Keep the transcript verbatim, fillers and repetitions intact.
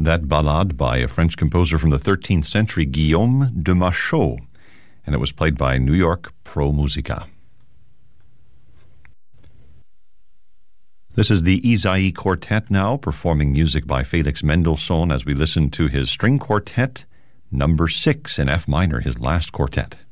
that ballade by a French composer from the thirteenth century, Guillaume de Machaut, and it was played by New York Pro Musica. This is the Isaïe Quartet now, performing music by Felix Mendelssohn as we listen to his string quartet, number six in F minor, his last quartet.